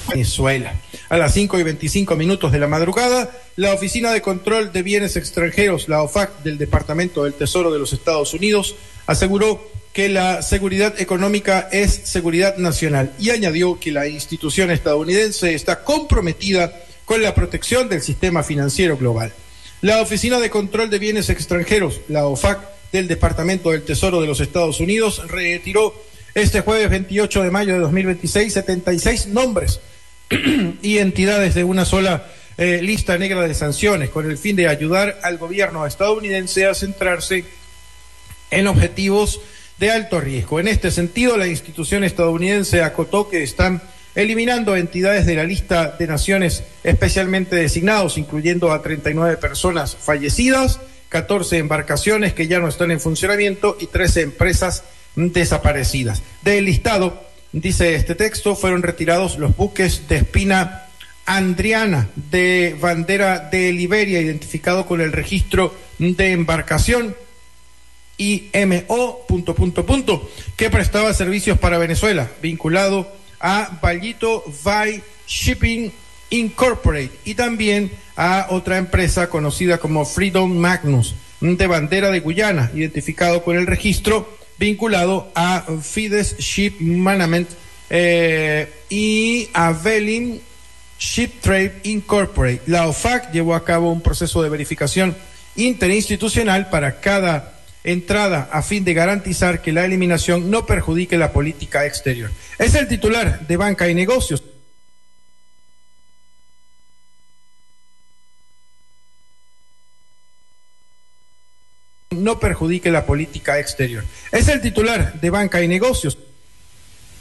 Venezuela. A las 5:25 de la madrugada, la Oficina de Control de Bienes Extranjeros, la OFAC, del Departamento del Tesoro de los Estados Unidos, aseguró que la seguridad económica es seguridad nacional y añadió que la institución estadounidense está comprometida con la protección del sistema financiero global. La Oficina de Control de Bienes Extranjeros, la OFAC, del Departamento del Tesoro de los Estados Unidos, retiró este jueves 28 de mayo de 2026 76 nombres y entidades de una sola lista negra de sanciones con el fin de ayudar al gobierno estadounidense a centrarse en objetivos de alto riesgo. En este sentido, la institución estadounidense acotó que están eliminando entidades de la lista de naciones especialmente designados, incluyendo a 39 personas fallecidas, 14 embarcaciones que ya no están en funcionamiento y 13 empresas desaparecidas. Del listado, dice este texto, fueron retirados los buques de espina Andriana de bandera de Liberia, identificado con el registro de embarcación IMO ... que prestaba servicios para Venezuela, vinculado a Vallito Vai Shipping Incorporated, y también a otra empresa conocida como Freedom Magnus de bandera de Guyana, identificado con el registro vinculado a Fides Ship Management y a Velin Ship Trade Incorporated. La OFAC llevó a cabo un proceso de verificación interinstitucional para cada entrada a fin de garantizar que la eliminación no perjudique la política exterior. Es el titular de Banca y Negocios. No perjudique la política exterior. Es el titular de Banca y Negocios.